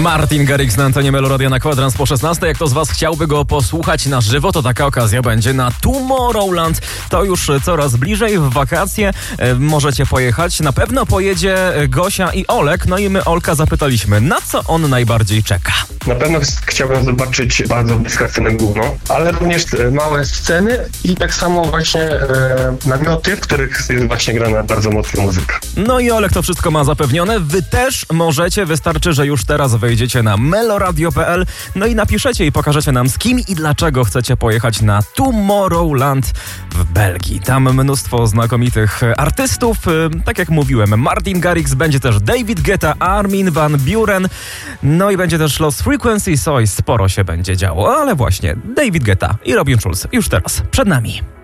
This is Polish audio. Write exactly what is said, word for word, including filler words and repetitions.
Martin Garrix na antenie Meloradia na kwadrans po szesnastej. Jak to z was chciałby go posłuchać na żywo, to taka okazja będzie na Tomorrowland. To już coraz bliżej, w wakacje e, możecie pojechać. Na pewno pojedzie Gosia i Olek. No i my Olka zapytaliśmy, na co on najbardziej czeka. Na pewno chciałbym zobaczyć bardzo bliską scenę główną, ale również małe sceny i tak samo właśnie e, namioty, w których jest właśnie grana bardzo mocna muzyka. No i Olek to wszystko ma zapewnione. Wy też możecie, wystarczy, że już teraz wejdziecie na meloradio kropka p l, no i napiszecie i pokażecie nam, z kim i dlaczego chcecie pojechać na Tomorrowland w Belgii. Tam mnóstwo znakomitych artystów. Tak jak mówiłem, Martin Garrix, będzie też David Guetta, Armin van Buuren, no i będzie też Lost Frequencies. Oj, sporo się będzie działo, ale właśnie David Guetta i Robin Schulz już teraz przed nami.